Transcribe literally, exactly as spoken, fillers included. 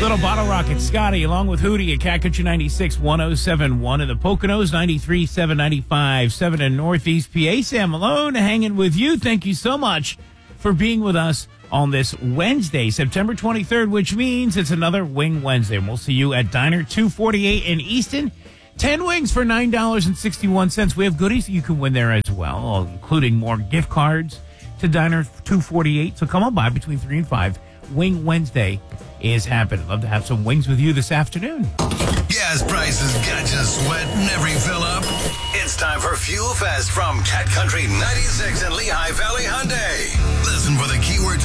Little Bottle Rocket, Scotty, along with Hootie at Cat Country ninety-six, one oh seven point one in the Poconos, ninety-three point seven, ninety-five point seven in Northeast P A. Sam Malone hanging with you. Thank you so much for being with us on this Wednesday, September twenty-third, which means it's another Wing Wednesday. And we'll see you at Diner two forty-eight in Easton. ten wings for nine dollars and sixty-one cents. We have goodies that you can win there as well, including more gift cards to Diner two forty-eight. So come on by between three and five. Wing Wednesday is happening. Love to have some wings with you this afternoon. Gas prices got you sweating every fill up. It's time for Fuel Fest from Cat Country ninety-six and Lehigh Valley Hyundai. Listen for the keyword